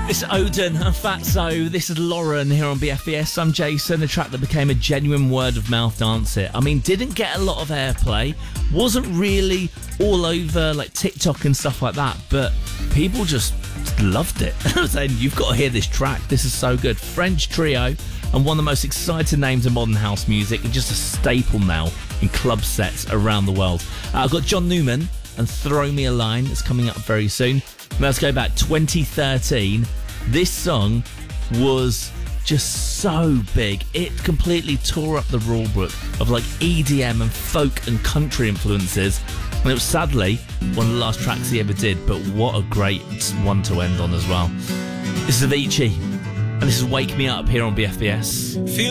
This is Odin and Fatso. This is Lauren here on BFBS. I'm Jason. The track that became a genuine word of mouth dance hit. I mean, didn't get a lot of airplay. Wasn't really all over like TikTok and stuff like that. But people just loved it. I was saying, you've got to hear this track. This is so good. French trio and one of the most exciting names in modern house music. And just a staple now in club sets around the world. I've got John Newman and Throw Me a Line. It's coming up very soon. Let's go back 2013. This song was just so big. It completely tore up the rule book of like EDM and folk and country influences. And it was sadly one of the last tracks he ever did, but what a great one to end on as well. This is Avicii, and this is Wake Me Up here on BFBS.